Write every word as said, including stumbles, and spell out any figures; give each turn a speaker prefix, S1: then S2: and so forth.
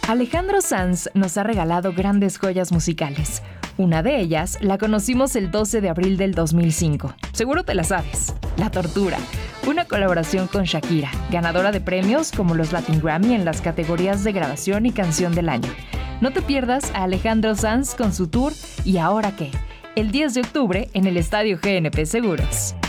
S1: Alejandro Sanz nos ha regalado grandes joyas musicales. Una de ellas la conocimos el doce de abril del dos mil cinco. Seguro te la sabes. La Tortura. Una colaboración con Shakira, ganadora de premios como los Latin Grammy en las categorías de grabación y canción del año. No te pierdas a Alejandro Sanz con su tour ¿Y ahora qué? El diez de octubre en el Estadio G N P Seguros.